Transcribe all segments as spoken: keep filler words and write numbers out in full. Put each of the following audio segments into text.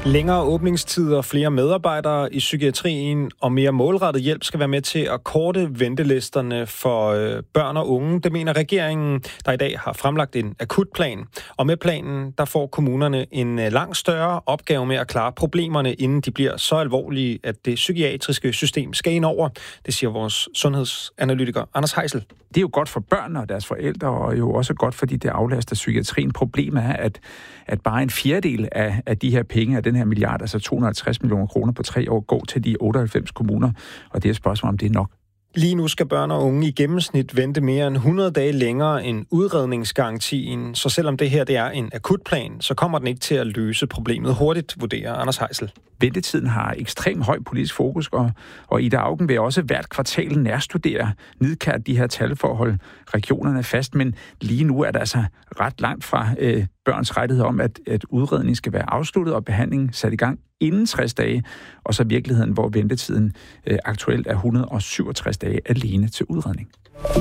Længere åbningstider, flere medarbejdere i psykiatrien og mere målrettet hjælp skal være med til at korte ventelisterne for øh, børn og unge. Det mener regeringen, der i dag har fremlagt en akutplan. Og med planen, der får kommunerne en øh, langt større opgave med at klare problemerne, inden de bliver så alvorlige, at det psykiatriske system skal ind over. Det siger vores sundhedsanalytiker Anders Heisel. Det er jo godt for børnene og deres forældre, og jo også godt, fordi det aflaster psykiatrien. Problemet er, at, at bare en fjerdedel af, af de her penge, af den her milliard, altså to hundrede og halvtreds millioner kroner på tre år, går til de otteoghalvfems kommuner, og det er et spørgsmål, om det er nok. Lige nu skal børn og unge i gennemsnit vente mere end hundrede dage længere end udredningsgarantien, så selvom det her det er en akutplan, så kommer den ikke til at løse problemet hurtigt, vurderer Anders Heisel. Ventetiden har ekstremt høj politisk fokus, og, og Ida Auken vil også hvert kvartal nærstudere nidkært de her talforhold regionerne fast, men lige nu er der altså ret langt fra øh, børns rettighed om, at, at udredning skal være afsluttet og behandling sat i gang inden tres dage, og så virkeligheden, hvor ventetiden øh, aktuelt er et hundrede og syvogtres dage alene til udredning.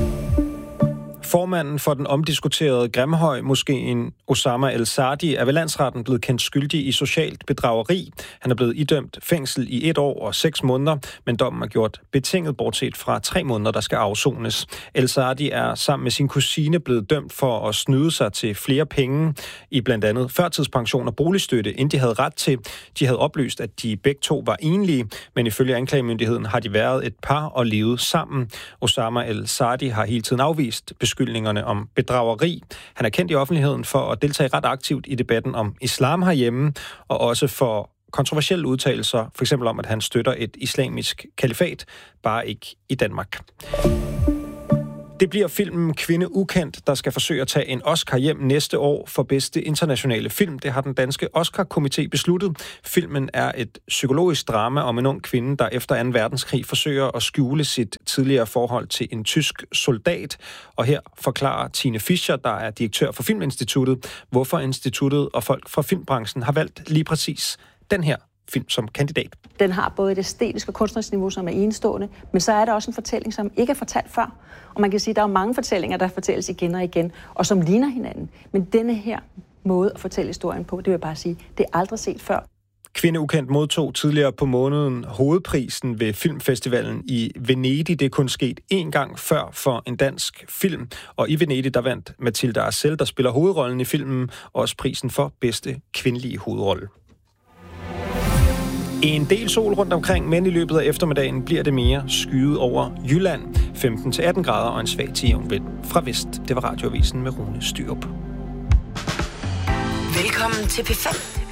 Formanden for den omdiskuterede Grimhøj-moskéen, Osama El-Saadi, er ved landsretten blevet kendt skyldig i socialt bedrageri. Han er blevet idømt fængsel i et år og seks måneder, men dommen er gjort betinget bortset fra tre måneder, der skal afsones. El-Saadi er sammen med sin kusine blevet dømt for at snyde sig til flere penge i blandt andet førtidspension og boligstøtte, end de havde ret til. De havde oplyst, at de begge to var enlige, men ifølge anklagemyndigheden har de været et par og levet sammen. Osama El-Saadi har hele tiden afvist beskyldningerne om bedrageri. Han er kendt i offentligheden for at deltage ret aktivt i debatten om islam herhjemme, og også for kontroversielle udtalelser, for eksempel om, at han støtter et islamisk kalifat, bare ikke i Danmark. Det bliver filmen Kvinde Ukendt, der skal forsøge at tage en Oscar hjem næste år for bedste internationale film. Det har den danske Oscar-komité besluttet. Filmen er et psykologisk drama om en ung kvinde, der efter anden verdenskrig forsøger at skjule sit tidligere forhold til en tysk soldat. Og her forklarer Tine Fischer, der er direktør for Filminstituttet, hvorfor instituttet og folk fra filmbranchen har valgt lige præcis den her film som kandidat. Den har både et æstetisk og kunstnerisk niveau, som er enestående, men så er der også en fortælling, som ikke er fortalt før. Og man kan sige, at der er mange fortællinger, der fortælles igen og igen, og som ligner hinanden. Men denne her måde at fortælle historien på, det vil jeg bare sige, det er aldrig set før. Kvinde Ukendt modtog tidligere på måneden hovedprisen ved filmfestivalen i Venedig. Det er kun sket én gang før for en dansk film. Og i Venedig, der vandt Mathilde Arcel, der spiller hovedrollen i filmen, også prisen for bedste kvindelige hovedrolle. En del sol rundt omkring, men i løbet af eftermiddagen bliver det mere skyet over Jylland. femten til atten grader og en svag til jævn vind fra vest. Det var Radioavisen med Rune Styrup. Velkommen til P fem.